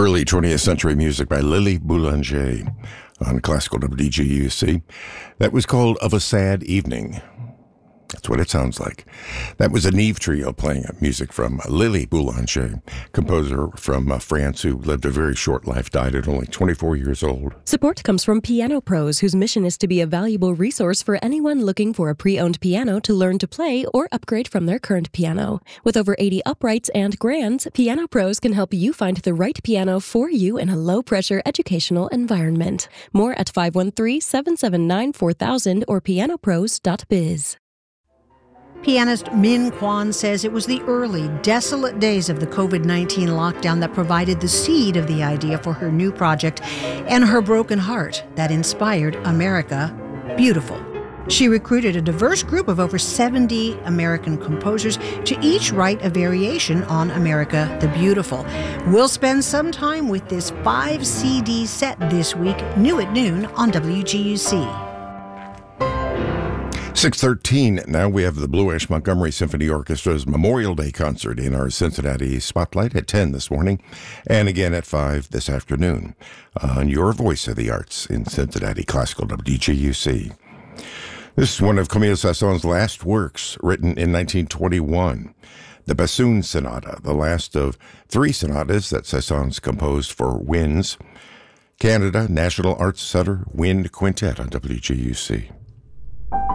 Early 20th century music by Lily Boulanger on classical WGUC. That was called Of a Sad Evening. That's what it sounds like. That was a Neve Trio playing music from Lily Boulanger, composer from France who lived a very short life, died at only 24 years old. Support comes from Piano Pros, whose mission is to be a valuable resource for anyone looking for a pre-owned piano to learn to play or upgrade from their current piano. With over 80 uprights and grands, Piano Pros can help you find the right piano for you in a low-pressure educational environment. More at 513-779-4000 or pianopros.biz. Pianist Min Kwan says it was the early, desolate days of the COVID-19 lockdown that provided the seed of the idea for her new project and her broken heart that inspired America Beautiful. She recruited a diverse group of over 70 American composers to each write a variation on America the Beautiful. We'll spend some time with this 5-CD set this week, new at noon on WGUC. 6:13. Now we have the Blue Ash Montgomery Symphony Orchestra's Memorial Day concert in our Cincinnati Spotlight at 10 this morning and again at 5 this afternoon on your Voice of the Arts in Cincinnati Classical WGUC. This is one of Camille Saint-Saëns's last works, written in 1921, the Bassoon Sonata, the last of 3 sonatas that Saint-Saëns composed for winds. Canada National Arts Centre Wind Quintet on WGUC.